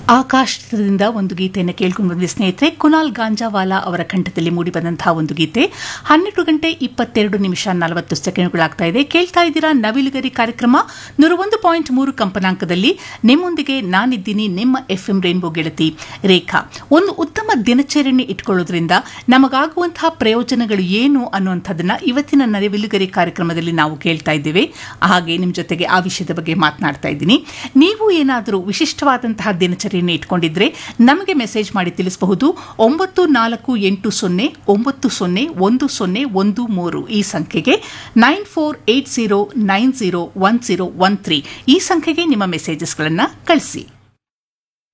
ಆಕಾಶದಿಂದ ಒಂದು ಗೀತೆಯನ್ನು ಕೇಳ್ಕೊಂಡು ಬಂದ್ವಿ ಸ್ನೇಹಿತರೆ. ಕುನಾಲ್ ಗಾಂಜಾವಾಲಾ ಅವರ ಕಂಠದಲ್ಲಿ ಮೂಡಿಬಂದಂತಹ ಒಂದು ಗೀತೆ. 12:22:40 ಇದೆ. ಕೇಳ್ತಾ ಇದ್ದೀರಾ ನವಿಲುಗರಿ ಕಾರ್ಯಕ್ರಮ 101.3 ಕಂಪನಾಂಕದಲ್ಲಿ. ನಿಮ್ಮೊಂದಿಗೆ ನಾನಿದ್ದೀನಿ, ನಿಮ್ಮ FM ರೇನ್ಬೋ ಗೆಳತಿ ರೇಖಾ. ಒಂದು ಉತ್ತಮ ದಿನಚರಿಯನ್ನು ಇಟ್ಕೊಳ್ಳೋದ್ರಿಂದ ನಮಗಾಗುವಂತಹ ಪ್ರಯೋಜನಗಳು ಏನು ಅನ್ನುವಂಥದ್ದನ್ನ ಇವತ್ತಿನ ನವಿಲುಗರಿ ಕಾರ್ಯಕ್ರಮದಲ್ಲಿ ನಾವು ಕೇಳ್ತಾ ಇದ್ದೇವೆ. ಹಾಗೆ ನಿಮ್ಮ ಜೊತೆಗೆ ಆ ವಿಷಯದ ಬಗ್ಗೆ ಮಾತನಾಡ್ತಾ ಇದ್ದೀನಿ. ನೀವು ಏನಾದರೂ ವಿಶಿಷ್ಟವಾದಂತಹ ದಿನಚರಿ ಇಟ್ಕೊಂಡಿದ್ರೆ ನಮಗೆ ಮೆಸೇಜ್ ಮಾಡಿ ತಿಳಿಸಬಹುದು. 9480901013 ಈ ಸಂಖ್ಯೆಗೆ 9480901013 ಈ ಸಂಖ್ಯೆಗೆ ನಿಮ್ಮ ಮೆಸೇಜಸ್ಗಳನ್ನು ಕಳಿಸಿ.